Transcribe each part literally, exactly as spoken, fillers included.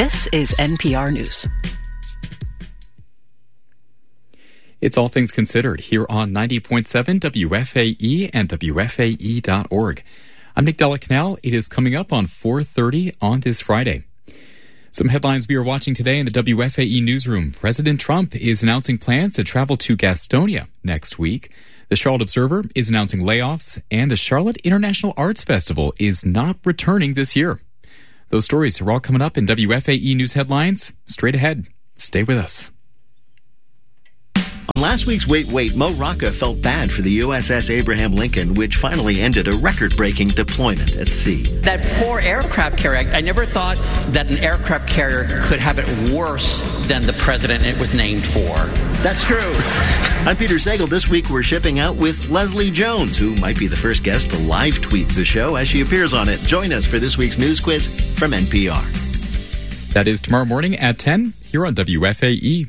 This is N P R News. It's All Things Considered here on ninety point seven W F A E and W F A E dot org. I'm Nick Delacanal. It is coming up on four thirty on this Friday. Some headlines we are watching today in the W F A E newsroom. President Trump is announcing plans to travel to Gastonia next week. The Charlotte Observer is announcing layoffs, and the Charlotte International Arts Festival is not returning this year. Those stories are all coming up in W F A E News headlines. Straight ahead. Stay with us. On last week's Wait, Wait, Mo Rocca felt bad for the U S S Abraham Lincoln, which finally ended a record-breaking deployment at sea. That poor aircraft carrier, I never thought that an aircraft carrier could have it worse than the president it was named for. That's true. I'm Peter Sagal. This week we're shipping out with Leslie Jones, who might be the first guest to live tweet the show as she appears on it. Join us for this week's news quiz from N P R. That is tomorrow morning at ten here on W F A E.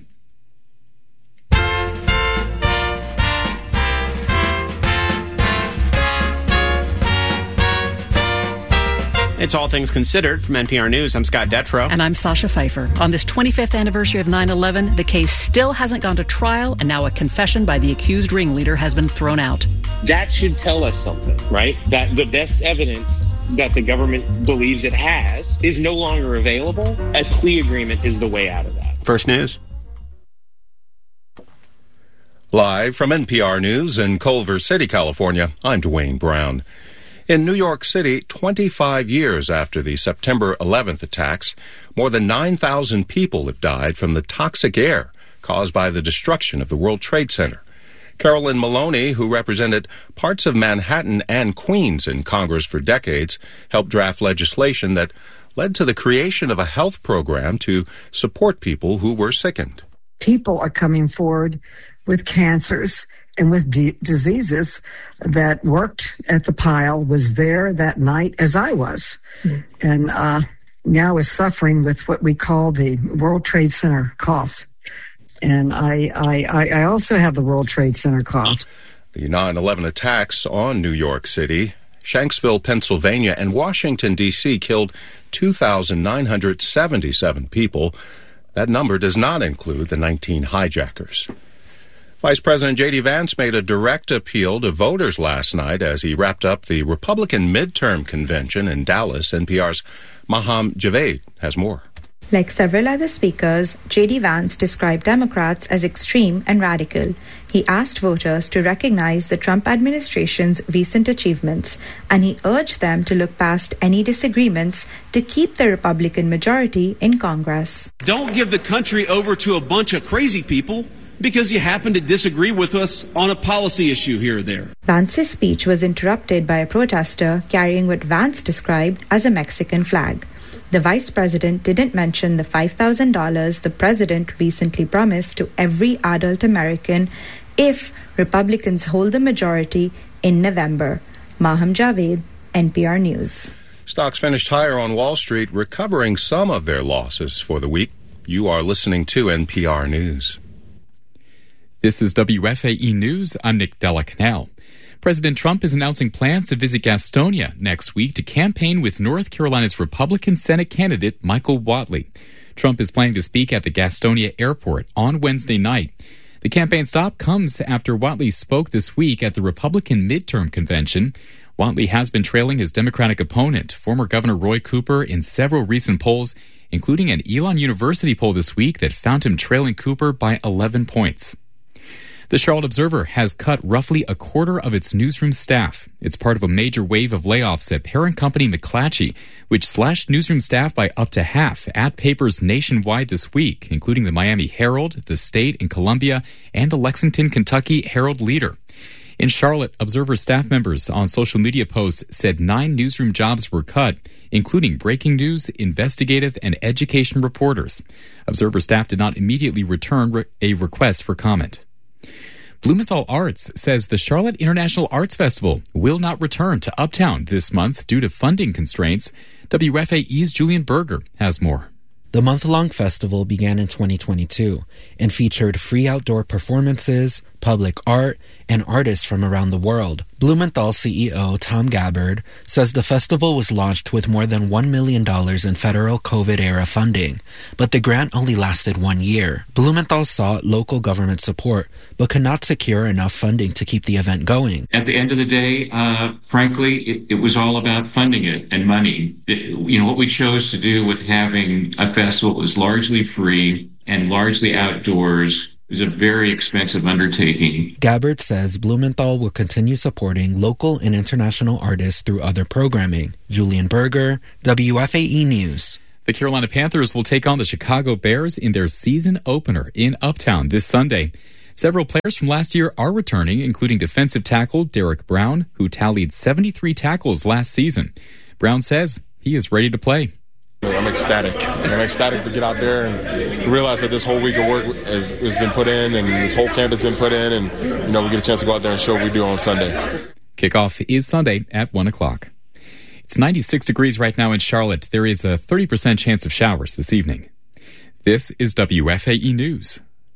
It's All Things Considered from N P R News. I'm Scott Detrow. And I'm Sasha Pfeiffer. On this twenty-fifth anniversary of nine eleven, the case still hasn't gone to trial, and now a confession by the accused ringleader has been thrown out. That should tell us something, right? That the best evidence that the government believes it has is no longer available. A plea agreement is the way out of that. First News. Live from N P R News in Culver City, California, I'm Dwayne Brown. In New York City, twenty-five years after the September eleventh attacks, more than nine thousand people have died from the toxic air caused by the destruction of the World Trade Center. Carolyn Maloney, who represented parts of Manhattan and Queens in Congress for decades, helped draft legislation that led to the creation of a health program to support people who were sickened. People are coming forward with cancers and with d- diseases that worked at the pile, was there that night as I was, mm. and uh, now is suffering with what we call the World Trade Center cough. And I, I, I also have the World Trade Center cough. The nine eleven attacks on New York City, Shanksville, Pennsylvania, and Washington, D C killed two thousand nine hundred seventy-seven people. That number does not include the nineteen hijackers. Vice President J D. Vance made a direct appeal to voters last night as he wrapped up the Republican midterm convention in Dallas. N P R's Maham Javed has more. Like several other speakers, J D. Vance described Democrats as extreme and radical. He asked voters to recognize the Trump administration's recent achievements, and he urged them to look past any disagreements to keep the Republican majority in Congress. Don't give the country over to a bunch of crazy people because you happen to disagree with us on a policy issue here or there. Vance's speech was interrupted by a protester carrying what Vance described as a Mexican flag. The vice president didn't mention the five thousand dollars the president recently promised to every adult American if Republicans hold the majority in November. Maham Javed, N P R News. Stocks finished higher on Wall Street, recovering some of their losses for the week. You are listening to N P R News. This is W F A E News. I'm Nick Delacanal. President Trump is announcing plans to visit Gastonia next week to campaign with North Carolina's Republican Senate candidate Michael Whatley. Trump is planning to speak at the Gastonia airport on Wednesday night. The campaign stop comes after Whatley spoke this week at the Republican midterm convention. Whatley has been trailing his Democratic opponent, former Governor Roy Cooper, in several recent polls, including an Elon University poll this week that found him trailing Cooper by eleven points. The Charlotte Observer has cut roughly a quarter of its newsroom staff. It's part of a major wave of layoffs at parent company McClatchy, which slashed newsroom staff by up to half at papers nationwide this week, including the Miami Herald, the State and Columbia, and the Lexington, Kentucky Herald Leader. In Charlotte, Observer staff members on social media posts said nine newsroom jobs were cut, including breaking news, investigative, and education reporters. Observer staff did not immediately return re- a request for comment. Blumenthal Arts says the Charlotte International Arts Festival will not return to Uptown this month due to funding constraints. W F A E's Julian Berger has more. The month-long festival began in twenty twenty-two and featured free outdoor performances, public art, and artists from around the world. Blumenthal C E O Tom Gabbard says the festival was launched with more than one million dollars in federal COVID-era funding, but the grant only lasted one year. Blumenthal sought local government support, but could not secure enough funding to keep the event going. At the end of the day, uh, frankly, it, it was all about funding it and money. It, you know, what we chose to do with having a festival was largely free and largely outdoors. It was a very expensive undertaking. Gabbard says Blumenthal will continue supporting local and international artists through other programming. Julian Berger, W F A E News. The Carolina Panthers will take on the Chicago Bears in their season opener in Uptown this Sunday. Several players from last year are returning, including defensive tackle Derek Brown, who tallied seventy-three tackles last season. Brown says he is ready to play. I'm ecstatic. I'm ecstatic to get out there and realize that this whole week of work has, has been put in and this whole camp has been put in, and you know we get a chance to go out there and show what we do on Sunday. Kickoff is Sunday at one o'clock. It's ninety-six degrees right now in Charlotte. There is a thirty percent chance of showers this evening. This is W F A E News.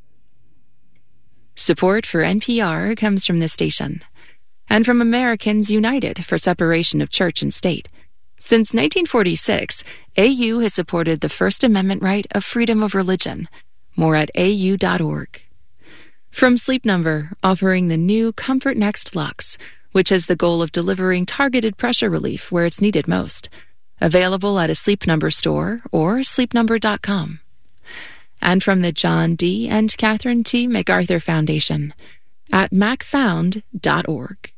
Support for N P R comes from this station and from Americans United for Separation of Church and State. Since nineteen forty-six, A U has supported the First Amendment right of freedom of religion. More at A U dot org. From Sleep Number, offering the new Comfort Next Luxe, which has the goal of delivering targeted pressure relief where it's needed most. Available at a Sleep Number store or sleep number dot com. And from the John D. and Catherine T. MacArthur Foundation at mac found dot org.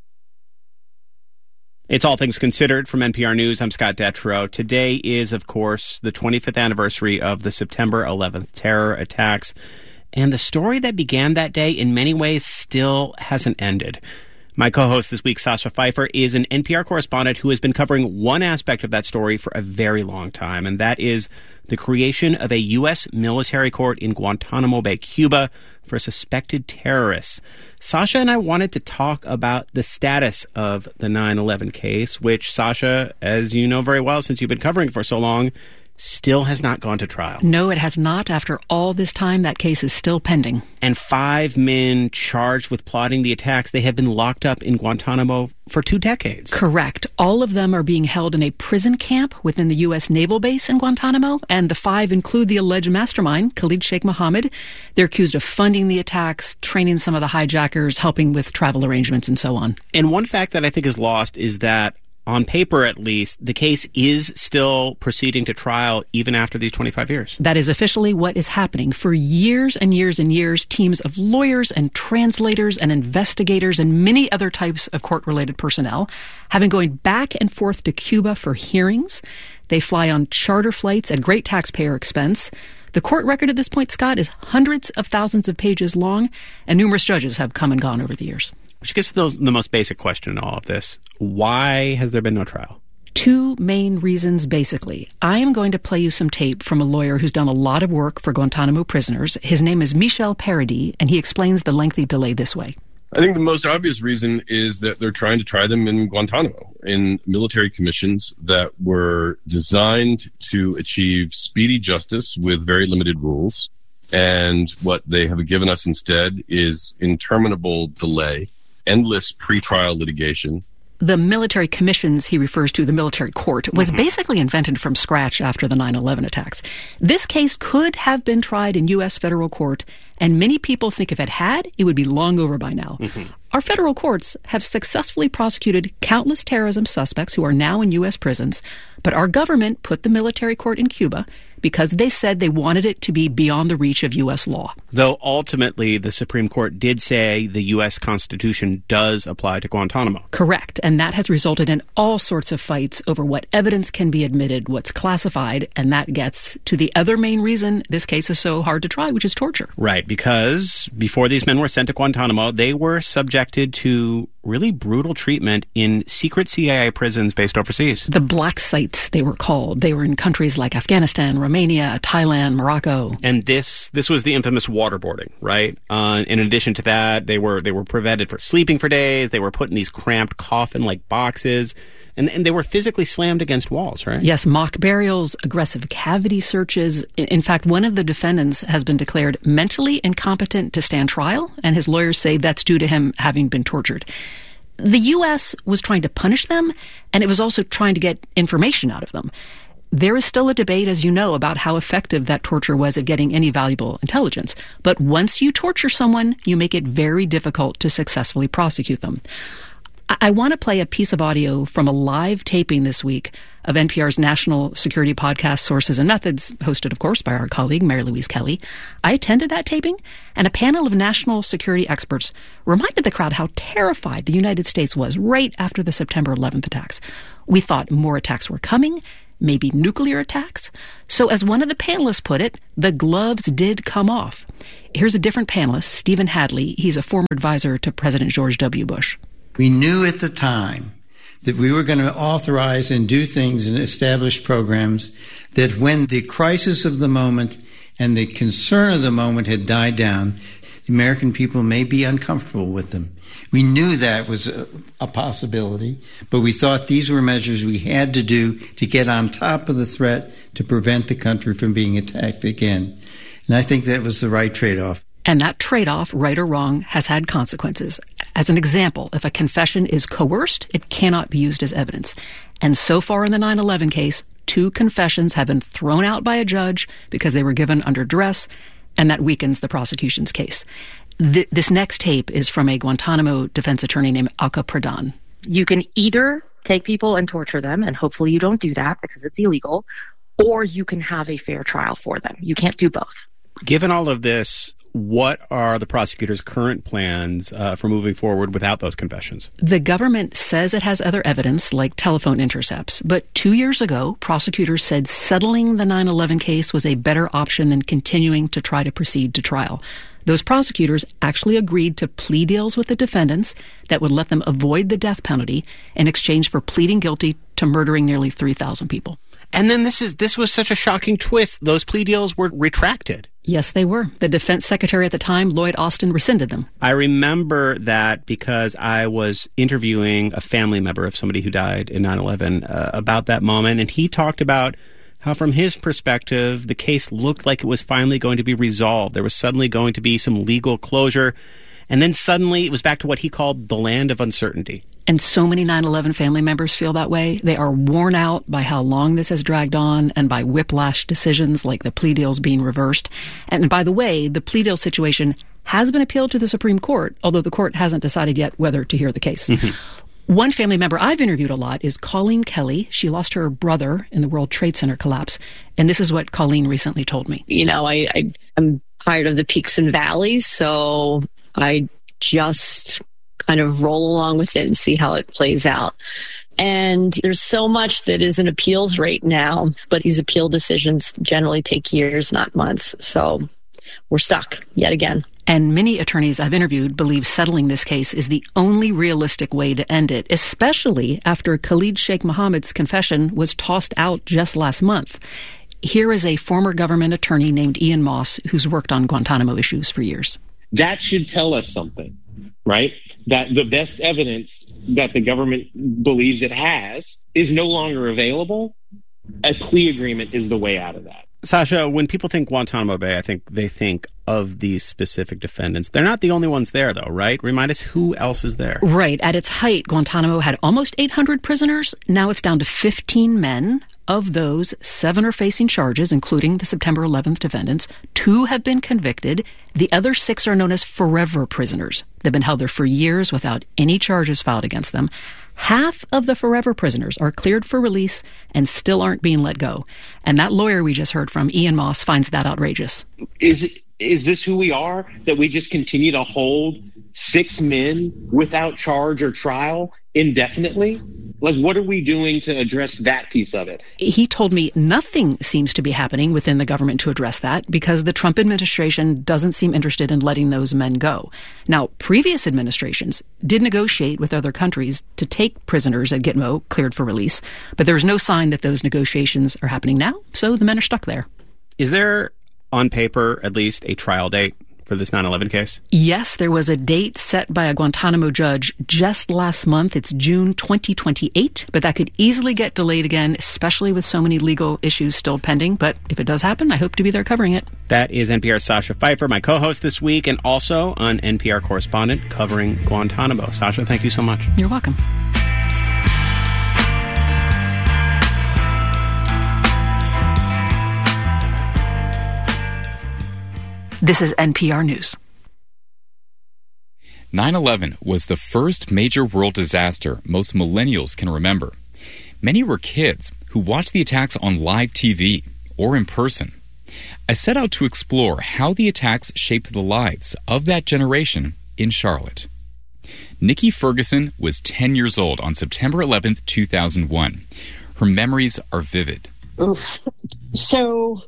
It's All Things Considered from N P R News. I'm Scott Detrow. Today is, of course, the twenty-fifth anniversary of the September eleventh terror attacks. And the story that began that day in many ways still hasn't ended. My co-host this week, Sasha Pfeiffer, is an N P R correspondent who has been covering one aspect of that story for a very long time, and that is the creation of a U S military court in Guantanamo Bay, Cuba, for suspected terrorists. Sasha and I wanted to talk about the status of the nine eleven case, which, Sasha, as you know very well since you've been covering it for so long, still has not gone to trial. No, it has not. After all this time, that case is still pending. And five men charged with plotting the attacks, they have been locked up in Guantanamo for two decades. Correct. All of them are being held in a prison camp within the U S naval base in Guantanamo, and the five include the alleged mastermind, Khalid Sheikh Mohammed. They're accused of funding the attacks, training some of the hijackers, helping with travel arrangements, and so on. And one fact that I think is lost is that on paper, at least, the case is still proceeding to trial even after these twenty-five years. That is officially what is happening. For years and years and years, teams of lawyers and translators and investigators and many other types of court-related personnel have been going back and forth to Cuba for hearings. They fly on charter flights at great taxpayer expense. The court record at this point, Scott, is hundreds of thousands of pages long, and numerous judges have come and gone over the years. Which gets to those, the most basic question in all of this. Why has there been no trial? Two main reasons, basically. I am going to play you some tape from a lawyer who's done a lot of work for Guantanamo prisoners. His name is Michel Paradis, and he explains the lengthy delay this way. I think the most obvious reason is that they're trying to try them in Guantanamo, in military commissions that were designed to achieve speedy justice with very limited rules. And what they have given us instead is interminable delay, endless pretrial litigation. The military commissions he refers to, the military court, was mm-hmm. basically invented from scratch after the nine eleven attacks. This case could have been tried in U S federal court, and many people think if it had, it would be long over by now. Mm-hmm. Our federal courts have successfully prosecuted countless terrorism suspects who are now in U S prisons, but our government put the military court in Cuba because they said they wanted it to be beyond the reach of U S law. Though ultimately the Supreme Court did say the U S Constitution does apply to Guantanamo. Correct, and that has resulted in all sorts of fights over what evidence can be admitted, what's classified, and that gets to the other main reason this case is so hard to try, which is torture. Right, because before these men were sent to Guantanamo, they were subjected to really brutal treatment in secret C I A prisons based overseas. The black sites, they were called. They were in countries like Afghanistan, Romania, Thailand, Morocco. And this this was the infamous waterboarding, right? Uh, in addition to that, they were they were prevented from sleeping for days. They were put in these cramped coffin-like boxes. And, and they were physically slammed against walls, right? Yes, mock burials, aggressive cavity searches. In fact, one of the defendants has been declared mentally incompetent to stand trial, and his lawyers say that's due to him having been tortured. The U S was trying to punish them, and it was also trying to get information out of them. There is still a debate, as you know, about how effective that torture was at getting any valuable intelligence. But once you torture someone, you make it very difficult to successfully prosecute them. I want to play a piece of audio from a live taping this week of N P R's national security podcast, Sources and Methods, hosted, of course, by our colleague, Mary Louise Kelly. I attended that taping, and a panel of national security experts reminded the crowd how terrified the United States was right after the September eleventh attacks. We thought more attacks were coming, maybe nuclear attacks. So as one of the panelists put it, the gloves did come off. Here's a different panelist, Stephen Hadley. He's a former advisor to President George W. Bush. We knew at the time that we were going to authorize and do things and establish programs that when the crisis of the moment and the concern of the moment had died down, the American people may be uncomfortable with them. We knew that was a, a possibility, but we thought these were measures we had to do to get on top of the threat to prevent the country from being attacked again. And I think that was the right trade-off. And that trade-off, right or wrong, has had consequences. As an example, if a confession is coerced, it cannot be used as evidence. And so far in the nine eleven case, two confessions have been thrown out by a judge because they were given under duress, and that weakens the prosecution's case. Th- this next tape is from a Guantanamo defense attorney named Alka Pradhan. You can either take people and torture them, and hopefully you don't do that because it's illegal, or you can have a fair trial for them. You can't do both. Given all of this, what are the prosecutor's current plans uh, for moving forward without those confessions? The government says it has other evidence, like telephone intercepts. But two years ago, prosecutors said settling the nine eleven case was a better option than continuing to try to proceed to trial. Those prosecutors actually agreed to plea deals with the defendants that would let them avoid the death penalty in exchange for pleading guilty to murdering nearly three thousand people. And then this is this was such a shocking twist. Those plea deals were retracted. Yes, they were. The defense secretary at the time, Lloyd Austin, rescinded them. I remember that because I was interviewing a family member of somebody who died in nine eleven uh, about that moment, and he talked about how from his perspective, the case looked like it was finally going to be resolved. There was suddenly going to be some legal closure, and then suddenly it was back to what he called the land of uncertainty. And so many nine eleven family members feel that way. They are worn out by how long this has dragged on and by whiplash decisions like the plea deals being reversed. And by the way, the plea deal situation has been appealed to the Supreme Court, although the court hasn't decided yet whether to hear the case. Mm-hmm. One family member I've interviewed a lot is Colleen Kelly. She lost her brother in the World Trade Center collapse. And this is what Colleen recently told me. You know, I, I, I'm tired of the peaks and valleys, so I just kind of roll along with it and see how it plays out. And there's so much that is an appeals rate now, but these appeal decisions generally take years, not months. So we're stuck yet again. And many attorneys I've interviewed believe settling this case is the only realistic way to end it, especially after Khalid Sheikh Mohammed's confession was tossed out just last month. Here is a former government attorney named Ian Moss, who's worked on Guantanamo issues for years. That should tell us something, right? That the best evidence that the government believes it has is no longer available. A plea agreement is the way out of that. Sasha, when people think Guantanamo Bay, I think they think of these specific defendants. They're not the only ones there, though, right? Remind us who else is there. Right. At its height, Guantanamo had almost eight hundred prisoners. Now it's down to fifteen men. Of those, seven are facing charges, including the September eleventh defendants. Two have been convicted. The other six are known as forever prisoners. They've been held there for years without any charges filed against them. Half of the forever prisoners are cleared for release and still aren't being let go. And that lawyer we just heard from, Ian Moss, finds that outrageous. Is is this who we are, that we just continue to hold six men without charge or trial indefinitely? Like, what are we doing to address that piece of it? He told me nothing seems to be happening within the government to address that because the Trump administration doesn't seem interested in letting those men go. Now, previous administrations did negotiate with other countries to take prisoners at Gitmo cleared for release, but there's no sign that those negotiations are happening now, so the men are stuck there. Is there, on paper, at least a trial date for this nine eleven case? Yes, there was a date set by a Guantanamo judge just last month. It's June twenty twenty-eight, but that could easily get delayed again, especially with so many legal issues still pending. But if it does happen, I hope to be there covering it. That is N P R's Sasha Pfeiffer, my co-host this week, and also an N P R correspondent covering Guantanamo. Sasha, thank you so much. You're welcome. This is N P R News. nine eleven was the first major world disaster most millennials can remember. Many were kids who watched the attacks on live T V or in person. I set out to explore how the attacks shaped the lives of that generation in Charlotte. Nikki Ferguson was ten years old on September eleventh, two thousand one. Her memories are vivid. Oof. So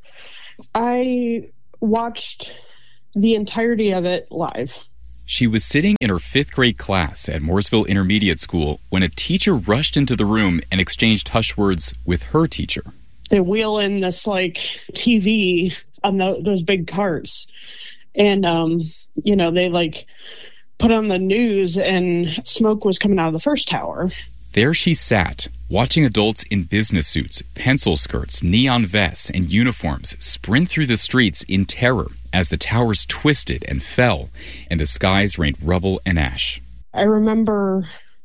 I watched the entirety of it live. She was sitting in her fifth grade class at Mooresville Intermediate School when a teacher rushed into the room and exchanged hush words with her teacher. They wheel in this like T V on the, those big carts, and um, you know, they like put on the news, and smoke was coming out of the first tower. There she sat, watching adults in business suits, pencil skirts, neon vests, and uniforms sprint through the streets in terror as the towers twisted and fell and the skies rained rubble and ash. I remember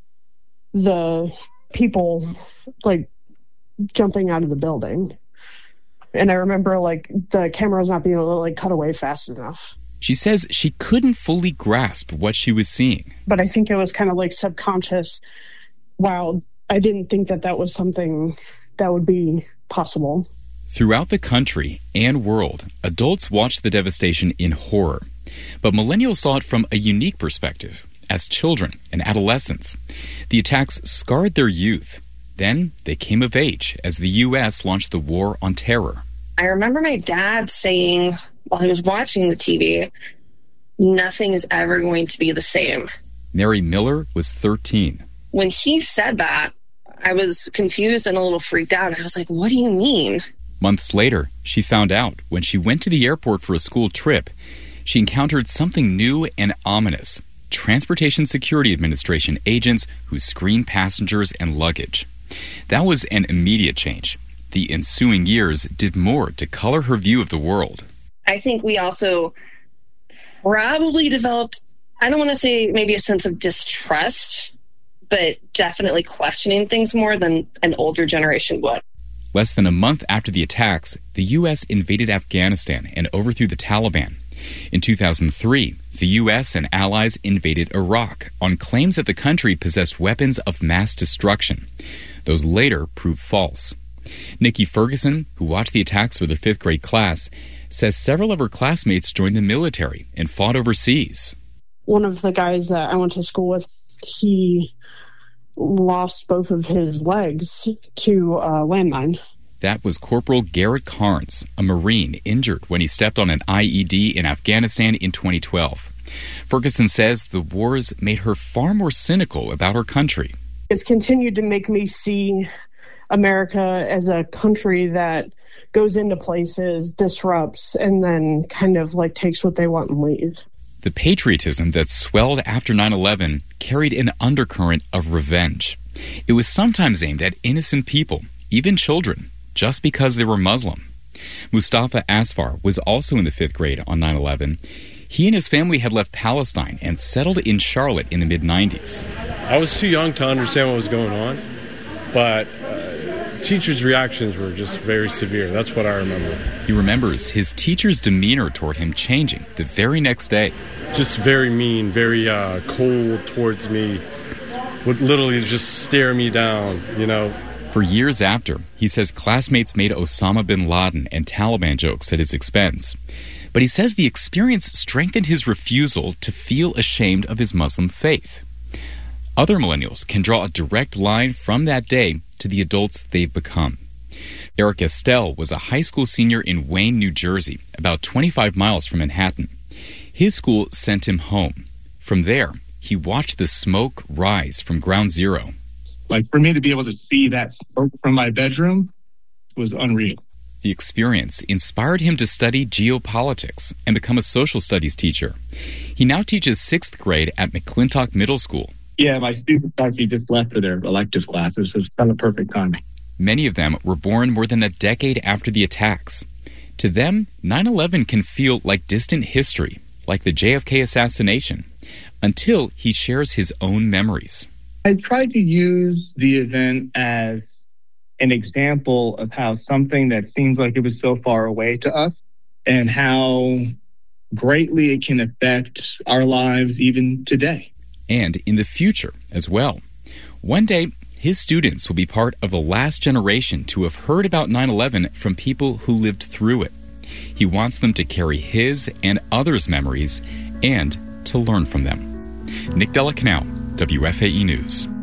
the people like jumping out of the building. And I remember like the cameras not being able to like cut away fast enough. She says she couldn't fully grasp what she was seeing. But I think it was kind of like subconscious. Wow, I didn't think that that was something that would be possible. Throughout the country and world, adults watched the devastation in horror. But millennials saw it from a unique perspective. As children and adolescents, the attacks scarred their youth. Then they came of age as the U S launched the War on Terror. I remember my dad saying while he was watching the T V, nothing is ever going to be the same. Mary Miller was thirteen. When he said that, I was confused and a little freaked out. I was like, what do you mean? Months later, she found out when she went to the airport for a school trip, she encountered something new and ominous. Transportation Security Administration agents who screened passengers and luggage. That was an immediate change. The ensuing years did more to color her view of the world. I think we also probably developed, I don't want to say maybe a sense of distrust, but definitely questioning things more than an older generation would. Less than a month after the attacks, the U S invaded Afghanistan and overthrew the Taliban. In two thousand three, the U S and allies invaded Iraq on claims that the country possessed weapons of mass destruction. Those later proved false. Nikki Ferguson, who watched the attacks with her fifth grade class, says several of her classmates joined the military and fought overseas. One of the guys that I went to school with, he lost both of his legs to a landmine. That was Corporal Garrett Carnes, a Marine injured when he stepped on an I E D in Afghanistan in twenty twelve. Ferguson says the wars made her far more cynical about her country. It's continued to make me see America as a country that goes into places, disrupts, and then kind of like takes what they want and leaves. The patriotism that swelled after nine eleven carried an undercurrent of revenge. It was sometimes aimed at innocent people, even children, just because they were Muslim. Mustafa Asfar was also in the fifth grade on nine eleven. He and his family had left Palestine and settled in Charlotte in the mid nineties. I was too young to understand what was going on, but uh, teachers' reactions were just very severe. That's what I remember. He remembers his teacher's demeanor toward him changing the very next day. Just very mean, very uh, cold towards me, would literally just stare me down, you know. For years after, he says classmates made Osama bin Laden and Taliban jokes at his expense. But he says the experience strengthened his refusal to feel ashamed of his Muslim faith. Other millennials can draw a direct line from that day to the adults they've become. Eric Estelle was a high school senior in Wayne, New Jersey, about twenty-five miles from Manhattan. His school sent him home. From there, he watched the smoke rise from Ground Zero. Like, for me to be able to see that smoke from my bedroom was unreal. The experience inspired him to study geopolitics and become a social studies teacher. He now teaches sixth grade at McClintock Middle School. Yeah, my students actually just left for their elective classes, so it's kind of perfect timing. Many of them were born more than a decade after the attacks. To them, nine eleven can feel like distant history, like the J F K assassination, until he shares his own memories. I tried to use the event as an example of how something that seems like it was so far away to us and how greatly it can affect our lives even today. And in the future as well. One day, his students will be part of the last generation to have heard about nine eleven from people who lived through it. He wants them to carry his and others' memories and to learn from them. Nick Della Canal, W F A E News.